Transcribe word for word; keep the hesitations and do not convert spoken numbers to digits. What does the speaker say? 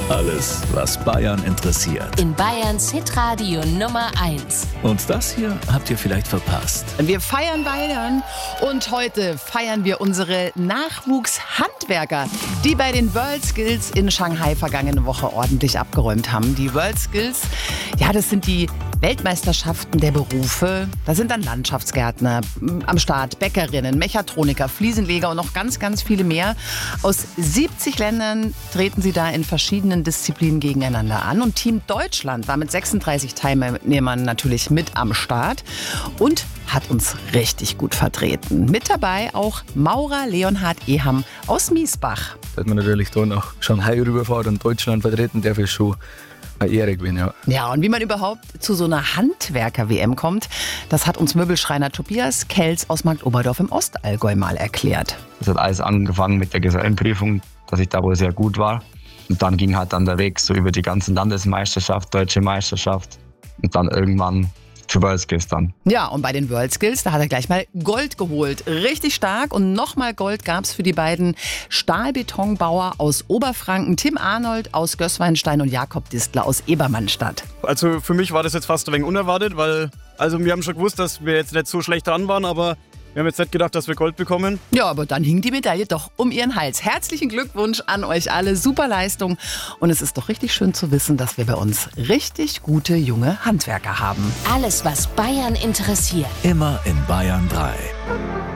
Alles, was Bayern interessiert. In Bayerns Hitradio Nummer eins. Und das hier habt ihr vielleicht verpasst. Wir feiern Bayern und heute feiern wir unsere Nachwuchshandwerker, die bei den World Skills in Shanghai vergangene Woche ordentlich abgeräumt haben. Die World Skills, ja, das sind die Weltmeisterschaften der Berufe. Da sind dann Landschaftsgärtner am Start, Bäckerinnen, Mechatroniker, Fliesenleger und noch ganz, ganz viele mehr. Aus siebzig Ländern treten sie da in verschiedenen Disziplinen gegeneinander an. Und Team Deutschland war mit sechsunddreißig Teilnehmern natürlich mit am Start und hat uns richtig gut vertreten. Mit dabei auch Maurer Leonhard Eham aus Miesbach. Dass man natürlich da nach Shanghai rüberfährt und Deutschland vertreten darf, ist schon eine Ehre gewesen, ja. Ja, und wie man überhaupt zu so einer Handwerker-W M kommt, das hat uns Möbelschreiner Tobias Kelz aus Marktoberdorf im Ostallgäu mal erklärt. Das hat alles angefangen mit der Gesellenprüfung, dass ich da wohl sehr gut war. Und dann ging halt dann der Weg so über die ganze Landesmeisterschaft, Deutsche Meisterschaft und dann irgendwann für World Skills dann. Ja, und bei den World Skills, da hat er gleich mal Gold geholt. Richtig stark. Und nochmal Gold gab es für die beiden Stahlbetonbauer aus Oberfranken, Tim Arnold aus Gößweinstein und Jakob Distler aus Ebermannstadt. Also für mich war das jetzt fast ein wenig unerwartet, weil also wir haben schon gewusst, dass wir jetzt nicht so schlecht dran waren, aber wir haben jetzt nicht gedacht, dass wir Gold bekommen. Ja, aber dann hing die Medaille doch um ihren Hals. Herzlichen Glückwunsch an euch alle. Super Leistung. Und es ist doch richtig schön zu wissen, dass wir bei uns richtig gute junge Handwerker haben. Alles, was Bayern interessiert. Immer in Bayern drei.